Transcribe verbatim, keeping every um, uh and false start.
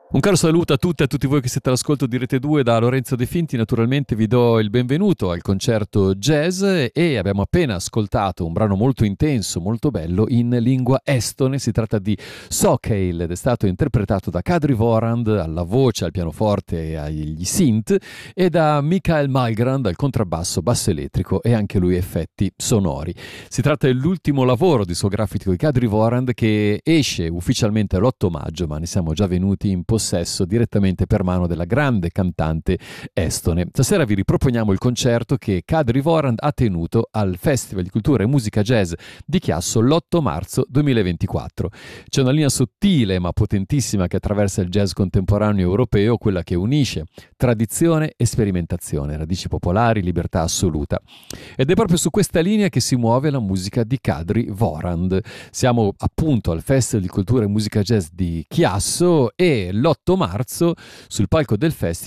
Un caro saluto a tutte e a tutti voi che siete all'ascolto di Rete due da Lorenzo De Finti. Naturalmente vi do il benvenuto al concerto jazz e abbiamo appena ascoltato un brano molto intenso, molto bello in lingua estone. Si tratta di Sokeil ed è stato interpretato da Kadri Vorand alla voce, al pianoforte e agli synth e da Michael Malgrand al contrabbasso, basso elettrico e anche lui effetti sonori. Si tratta dell'ultimo lavoro discografico di Kadri Vorand che esce ufficialmente l'otto maggio, ma ne siamo già venuti in possesso direttamente per mano della grande cantante estone. Stasera vi riproponiamo il concerto che Kadri Vorand ha tenuto al Festival di Cultura e Musica Jazz di Chiasso l'otto marzo duemilaventiquattro. C'è una linea sottile ma potentissima che attraversa il jazz contemporaneo europeo, quella che unisce tradizione e sperimentazione, radici popolari, libertà assoluta. Ed è proprio su questa linea che si muove la musica di Kadri Vorand. Siamo appunto al Festival di Cultura e Musica Jazz di Chiasso e l'otto marzo sul palco del festival